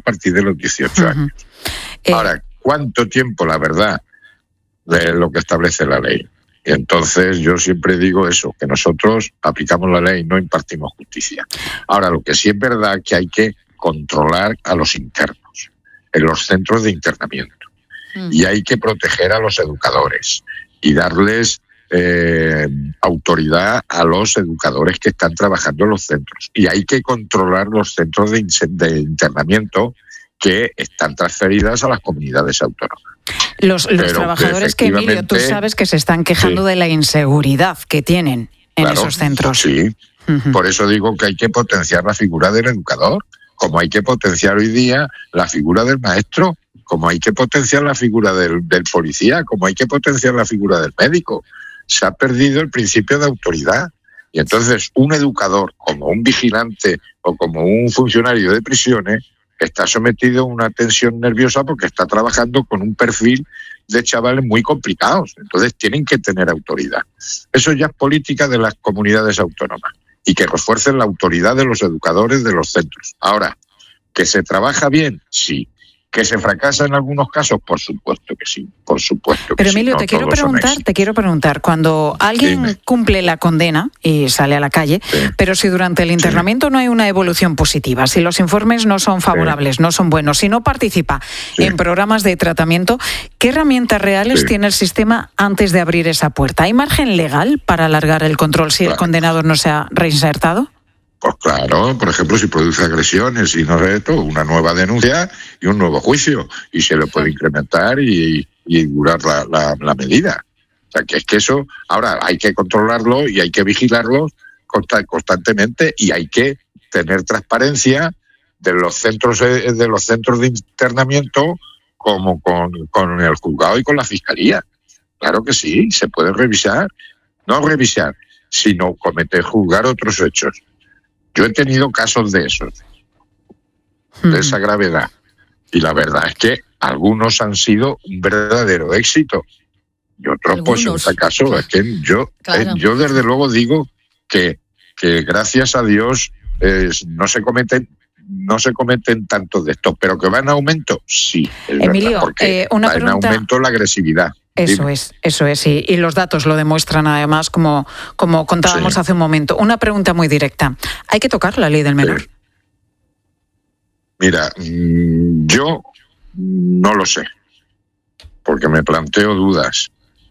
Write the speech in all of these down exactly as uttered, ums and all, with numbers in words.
partir de los dieciocho uh-huh. años. Eh... Ahora, ¿cuánto tiempo, la verdad, de lo que establece la ley? Y entonces yo siempre digo eso, que nosotros aplicamos la ley, no impartimos justicia. Ahora, lo que sí es verdad que hay que controlar a los internos en los centros de internamiento mm. y hay que proteger a los educadores y darles eh, autoridad a los educadores que están trabajando en los centros. Y hay que controlar los centros de, de internamiento que están transferidas a las comunidades autónomas. Los, los trabajadores que, Emilio, tú sabes que se están quejando sí. de la inseguridad que tienen en claro, esos centros. Sí, uh-huh. Por eso digo que hay que potenciar la figura del educador, como hay que potenciar hoy día la figura del maestro, como hay que potenciar la figura del, del policía, como hay que potenciar la figura del médico. Se ha perdido el principio de autoridad. Y entonces un educador, como un vigilante o como un funcionario de prisiones, está sometido a una tensión nerviosa porque está trabajando con un perfil de chavales muy complicados. Entonces tienen que tener autoridad. Eso ya es política de las comunidades autónomas y que refuercen la autoridad de los educadores de los centros. Ahora, ¿que se trabaja bien? Sí. ¿Que se fracasa en algunos casos? Por supuesto que sí, por supuesto que Pero sí. Emilio, no te quiero preguntar, te quiero preguntar, cuando alguien Dime. cumple la condena y sale a la calle, sí. pero si durante el internamiento sí. no hay una evolución positiva, si los informes no son favorables, sí. no son buenos, si no participa sí. en programas de tratamiento, ¿qué herramientas reales sí. tiene el sistema antes de abrir esa puerta? ¿Hay margen legal para alargar el control si claro. el condenado no se ha reinsertado? Pues claro, por ejemplo, si produce agresiones y no sé esto, una nueva denuncia y un nuevo juicio, y se le puede incrementar y, y durar la, la, la medida. O sea, que es que eso, ahora hay que controlarlo y hay que vigilarlo constantemente y hay que tener transparencia de los centros de los centros de internamiento como con, con el juzgado y con la fiscalía. Claro que sí, se puede revisar, no revisar, sino cometer, juzgar otros hechos. Yo he tenido casos de esos, de esa gravedad, y la verdad es que algunos han sido un verdadero éxito, y otros, algunos, pues en este caso, claro. es que yo, claro. eh, yo desde luego digo que, que gracias a Dios eh, no se cometen no se cometen tantos de estos, pero que va en aumento, sí, es Emilio, verdad, porque eh, una va pregunta... en aumento la agresividad. Eso Dime. es, eso es, y, y los datos lo demuestran además, como, como contábamos sí. hace un momento. Una pregunta muy directa. ¿Hay que tocar la ley del menor? Sí. Mira, yo no lo sé, porque me planteo dudas,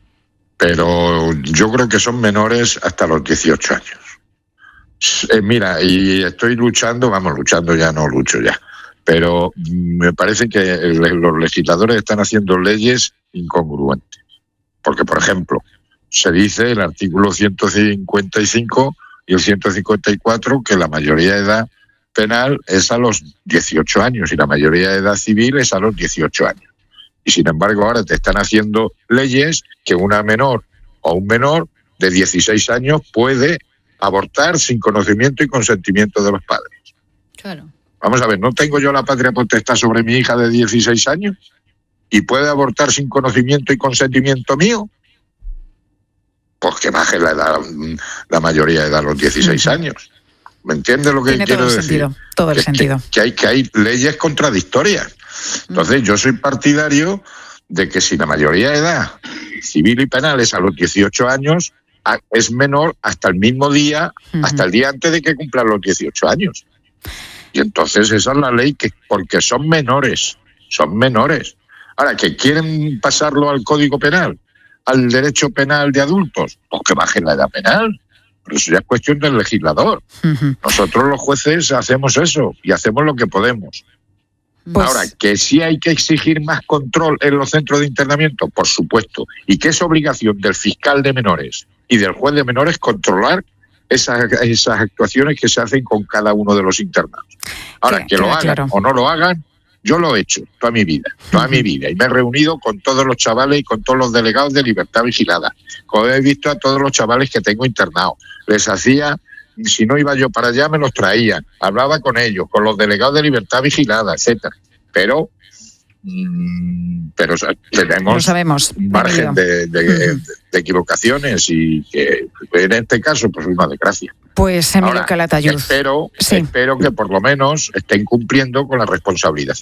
pero yo creo que son menores hasta los dieciocho años. Eh, mira, y estoy luchando, vamos, luchando ya no lucho ya, pero me parece que los legisladores están haciendo leyes incongruentes. Porque, por ejemplo, se dice el artículo ciento cincuenta y cinco y el ciento cincuenta y cuatro que la mayoría de edad penal es a los dieciocho años y la mayoría de edad civil es a los dieciocho años. Y sin embargo ahora te están haciendo leyes que una menor o un menor de dieciséis años puede abortar sin conocimiento y consentimiento de los padres. Claro. Vamos a ver, ¿no tengo yo la patria potestad sobre mi hija de dieciséis años? ¿Y puede abortar sin conocimiento y consentimiento mío? Pues que baje la edad, la mayoría de edad a los dieciséis años. ¿Me entiendes lo que Tiene quiero todo el decir? Sentido, todo el que, sentido. Que, que, hay, que hay leyes contradictorias. Entonces, yo soy partidario de que si la mayoría de edad civil y penal es a los dieciocho años, es menor hasta el mismo día, uh-huh. hasta el día antes de que cumplan los dieciocho años. Y entonces esa es la ley, que porque son menores, son menores. Ahora, que quieren pasarlo al Código Penal, al derecho penal de adultos, pues que bajen la edad penal. Pero eso ya es cuestión del legislador. Uh-huh. Nosotros los jueces hacemos eso y hacemos lo que podemos. Pues... Ahora, que sí hay que exigir más control en los centros de internamiento, por supuesto, y que es obligación del fiscal de menores y del juez de menores controlar esas, esas actuaciones que se hacen con cada uno de los internados. Ahora, sí, que claro, lo hagan claro. o no lo hagan, yo lo he hecho toda mi vida, toda uh-huh. mi vida, y me he reunido con todos los chavales y con todos los delegados de libertad vigilada. Como he visto a todos los chavales que tengo internados, les hacía, si no iba yo para allá, me los traía, hablaba con ellos, con los delegados de libertad vigilada, etcétera. Pero, mmm, pero tenemos Lo sabemos, un margen de, de, uh-huh. de, de equivocaciones y que en este caso, pues una desgracia. Pues Emilio Calatayud. Espero, sí. espero que por lo menos estén cumpliendo con la responsabilidad.